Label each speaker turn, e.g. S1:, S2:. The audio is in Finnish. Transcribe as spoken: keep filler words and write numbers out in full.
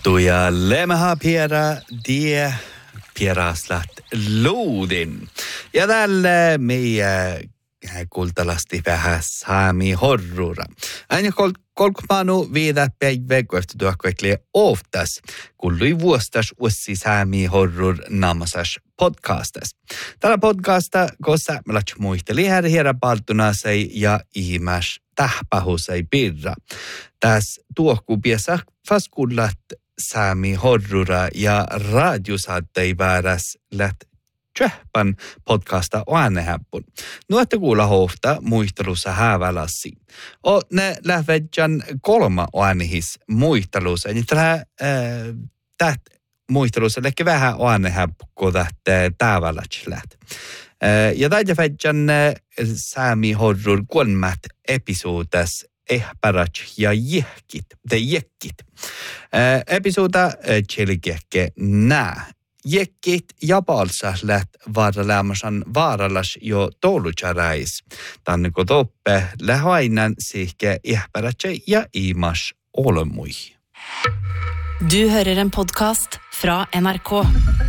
S1: Tuja Lemaha Piera die Pieraslat Luudin. Ja tällä meidän kultalasti vähän saami horrura. Aina kol kolkmanu viidä päivä kohta tuokkoikli oftas, kun lui vuostas ussi saami horror namasas podcastas. Tällä podcasta kossa me lats muisteli här hierä paltunasei ja ihmäs tähpähusei pirra. Täs tuokku piesä faskullat saami horrura ja radiosaattei vääräs lät tjöhpän podcasta oanehäppun. Nuotte kuulla hohta muistelussa häävälassi. O ne lähvedjan kolma oanehis muistelussa. Niin tällä täht muistelussa lehke vähän oanehäppu, kun tähtä tääväläts läht. Ja tätä vedjan saami horror kolmat episodas ehpärats ja jehkit, te jekkit. Episoda tjelkekke nää. Jekkit ja palsas läht vaaralämmäsan vaarallas jo toulutjaräis. Tänne kun toppe lähainan sihke ehpärätsä ja imas olemui.
S2: Du hører en podcast fra N R K.